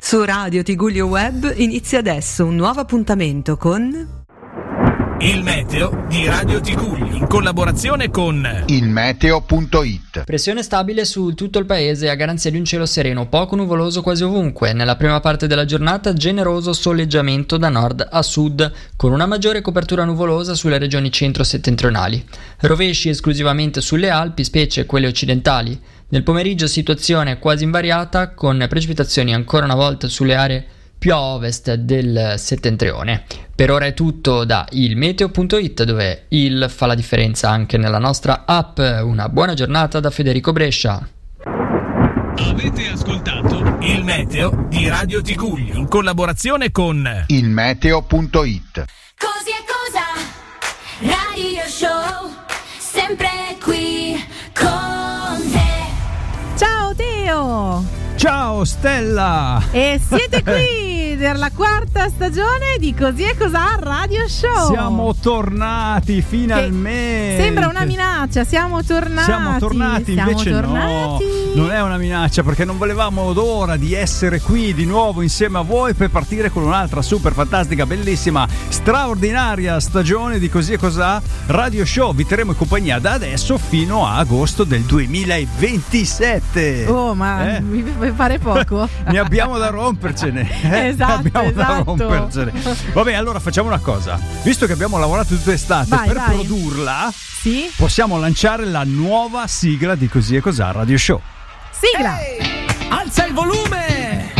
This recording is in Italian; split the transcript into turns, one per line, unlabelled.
Su Radio Tigullio Web inizia adesso un nuovo appuntamento con
il meteo di Radio Tigullio in collaborazione con
ilmeteo.it.
Pressione stabile su tutto il paese a garanzia di un cielo sereno, poco nuvoloso quasi ovunque. Nella prima parte della giornata generoso soleggiamento da nord a sud, con una maggiore copertura nuvolosa sulle regioni centro-settentrionali. Rovesci esclusivamente sulle Alpi, specie quelle occidentali. Nel pomeriggio situazione quasi invariata, con precipitazioni ancora una volta sulle aree più a ovest del settentrione. Per ora è tutto da ilmeteo.it, dove il fa la differenza anche nella nostra app. Una buona giornata da Federico Brescia.
Avete ascoltato il meteo di Radio Tigullio in collaborazione con
ilmeteo.it.
Così è cosa Radio Show, sempre qui con te.
Ciao Teo!
Ciao Stella!
E siete qui per la quarta stagione di Così e Cos'ha Radio Show.
Siamo tornati finalmente.
Che sembra una minaccia, siamo tornati.
Invece no, non è una minaccia, perché non volevamo l'ora di essere qui di nuovo insieme a voi per partire con un'altra super fantastica, bellissima, straordinaria stagione di Così e Cos'ha Radio Show. Vi terremo in compagnia da adesso fino a agosto del 2027.
Oh, ma mi pare poco.
Ne abbiamo da rompercene.
Esatto.
Da rompercene. Vabbè, allora facciamo una cosa. Visto che abbiamo lavorato tutta estate per produrla,
sì?
Possiamo lanciare la nuova sigla di Così e Cos'ha Radio Show.
Sigla!
Alza il volume!